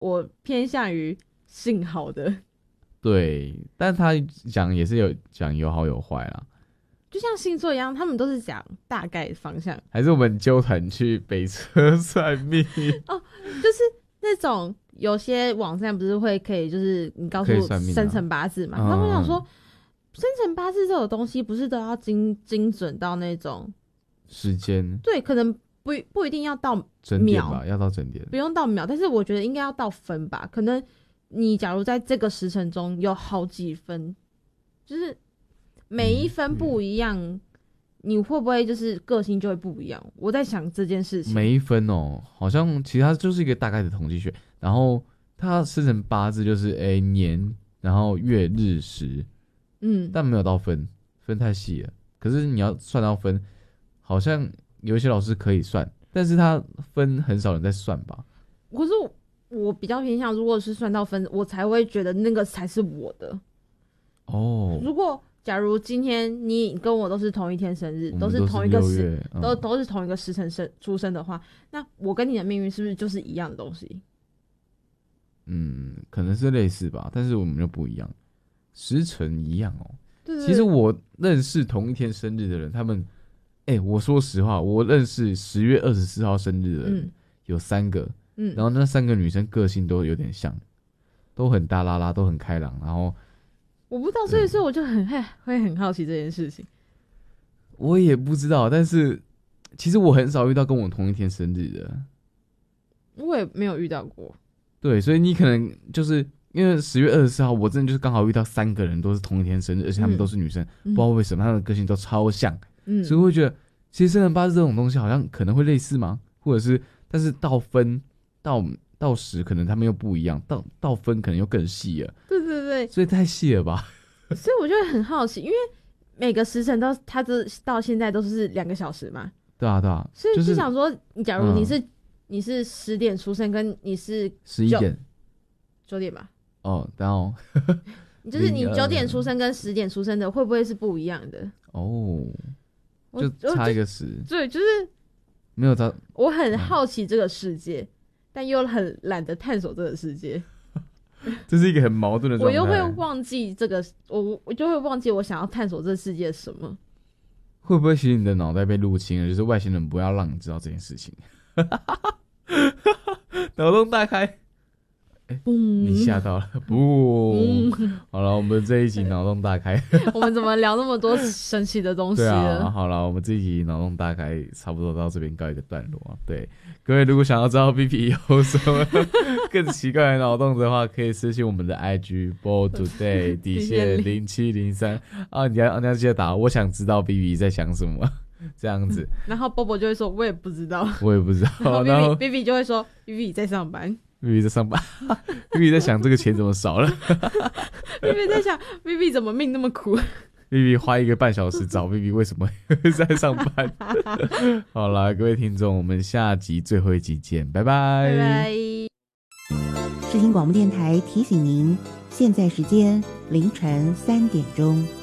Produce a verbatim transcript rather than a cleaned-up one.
我偏向于信好的。 对，但他讲也是有讲有好有坏啦， 就像星座一样，他们都是讲大概方向。 还是我们纠团去北车算命哦，就是那种有些网站不是会可以，就是你告诉我生辰八字嘛，然后、啊、我想说，生辰八字这种东西不是都要精精准到那种时间？ 对，可能不不一定要到整点吧，要到整点， 不用到秒，但是我觉得应该要到分吧，可能。你假如在这个时辰中有好几分，就是每一分不一样、嗯、你会不会就是个性就会不一样？我在想这件事情。 每一分哦，好像其实它就是一个大概的统计学，然后它生成八字就是诶、欸、年，然后月日时，嗯，但没有到分，分太细了。可是你要算到分，好像有一些老师可以算，但是他分很少人在算吧？ 可是我。我比较偏向，如果是算到分，我才会觉得那个才是我的。哦，如果假如今天你跟我都是同一天生日，都是同一个时，嗯、都都是同一个时辰生出生的话，那我跟你的命运是不是就是一样的东西？ 嗯，可能是类似吧，但是我们又不一样，时辰一样哦。 对对对， 其实我认识同一天生日的人，他们，哎、欸，我说实话，我认识十月二十四号生日的人、嗯、有三个。嗯，然后那三个女生个性都有点像，都很大拉拉，都很开朗。然后我不知道，所以说我就很会很好奇这件事情。 我也不知道，但是其实我很少遇到跟我同一天生日的， 我也没有遇到过。 对，所以你可能就是因为十月二十四号，我真的就是刚好遇到三个人都是同一天生日，而且他们都是女生，嗯、不知道为什么他们的个性都超像，嗯，所以我会觉得其实生辰八字这种东西好像可能会类似吗？或者是，但是到分。到到十可能他们又不一样，到到分可能又更细了。 对对对， 所以太细了吧？ 所以我就会很好奇，因为每个时辰都它这到现在都是两个小时嘛。 对啊对啊， 所以就想说，就是、假如你是、嗯、你是十点出生，跟你是十一点九点吧？ 哦，然后就是你九点出生跟十点出生的，会不会是不一样的？ 哦，就差一个十。 对，就是没有差。 我很好奇这个世界。嗯，但又很懒得探索这个世界， 这是一个很矛盾的状态。 我又会忘记这个，我我就会忘记我想要探索这个世界什么。 会不会其实你的脑袋被入侵了？就是外星人不要让你知道这件事情。脑洞大开。欸、你吓到了，不、嗯，好了，我们这一集脑洞大开， 我们怎么聊那么多神奇的东西了？ 对啊，好了，我们这一集脑洞大开，差不多到这边告一个段落。对，各位如果想要知道 B B 有什么更奇怪的脑洞的话，可以私信我们的 I G ball today 底线零七零三啊，你要你要记得打，我想知道 B B 在想什么。这样子， 嗯、然后 Bobo 就会说，我也不知道， 我也不知道。 然后 B B 就会说 ，B B 在上班。 B B 在上班，B B 在想这个钱怎么少了。 B B 在想 B B 怎么命那么苦。 B B 花一个半小时找 B B 为什么会在上班。好啦，各位听众，我们下集最后一集见，拜拜。 拜拜。 世新广播电台提醒您，现在时间凌晨三点钟。